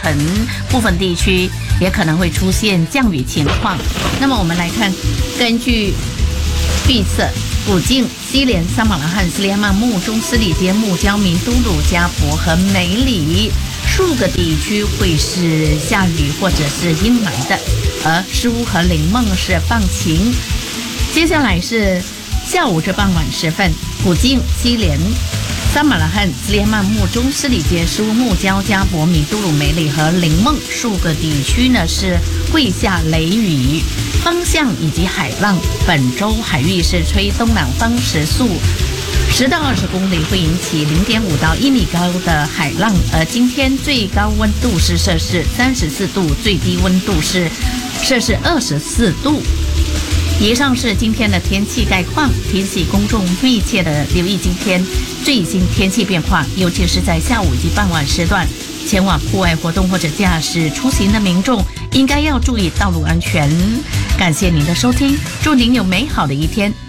层，部分地区也可能会出现降雨情况。那么我们来看，根据预测，古晋、西连、撒马拉罕、斯里兰木、中斯里街、木交、明都鲁、加博和梅里数个地区会是下雨或者是阴霾的，而诗巫和林梦是放晴。接下来是下午至傍晚时分，古晋、西连、撒马拉罕、斯里兰木、中斯里街、诗巫、木交、加博、米都鲁、梅里和林梦数个地区呢是会下雷雨。方向以及海浪，本周海域是吹东南风，时速10到20公里，会引起0.5到1米高的海浪。而今天最高温度是摄氏34度，最低温度是摄氏24度。以上是今天的天气概况，提醒公众密切的留意今天最新天气变化，尤其是在下午以及傍晚时段，前往户外活动或者驾驶出行的民众应该要注意道路安全。感谢您的收听，祝您有美好的一天。